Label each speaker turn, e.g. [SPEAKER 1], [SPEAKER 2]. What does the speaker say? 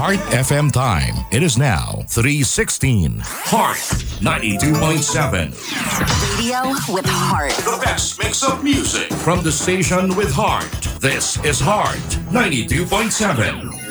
[SPEAKER 1] Heart FM time. It is now 3:16. Heart 92.7.
[SPEAKER 2] Radio with heart.
[SPEAKER 1] The best mix of music from the station with heart. This is Heart 92.7.